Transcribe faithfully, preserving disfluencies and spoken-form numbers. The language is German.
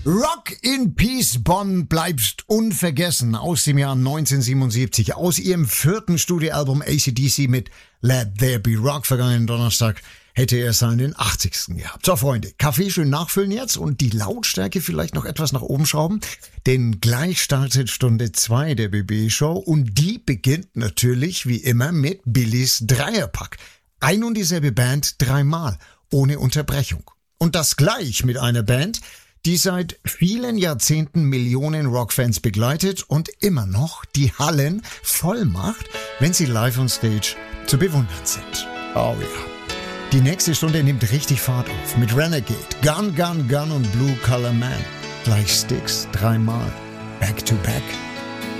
Rock in Peace Bonn bleibt unvergessen aus dem Jahr neunzehnhundertsiebenundsiebzig, aus ihrem vierten Studioalbum A C D C mit Let There Be Rock. Vergangenen Donnerstag hätte er seinen achtzigsten gehabt. So Freunde, Kaffee schön nachfüllen jetzt und die Lautstärke vielleicht noch etwas nach oben schrauben, denn gleich startet Stunde zwei der B B-Show und die beginnt natürlich wie immer mit Billys Dreierpack. Ein und dieselbe Band dreimal, ohne Unterbrechung. Und das gleich mit einer Band, die seit vielen Jahrzehnten Millionen Rockfans begleitet und immer noch die Hallen voll macht, wenn sie live on stage zu bewundern sind. Oh ja. Die nächste Stunde nimmt richtig Fahrt auf mit Renegade, Gun, Gun, Gun und Blue Collar Man. Gleich Styx dreimal. Back to back.